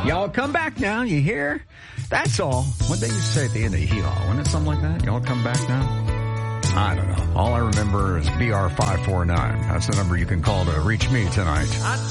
Y'all come back now, you hear? That's all. What they used to say at the end of Hee-Haw, wasn't it something like that? Y'all come back now? I don't know. All I remember is BR549. That's the number you can call to reach me tonight.